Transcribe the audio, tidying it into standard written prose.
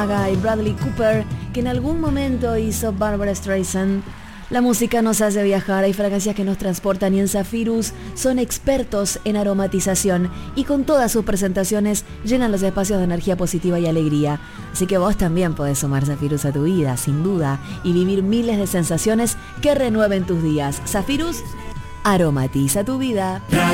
Y Bradley Cooper, que en algún momento hizo Barbra Streisand. La música nos hace viajar, hay fragancias que nos transportan y en Zephyrus son expertos en aromatización y con todas sus presentaciones llenan los espacios de energía positiva y alegría. Así que vos también podés sumar Zephyrus a tu vida, sin duda, y vivir miles de sensaciones que renueven tus días. Zephyrus aromatiza tu vida.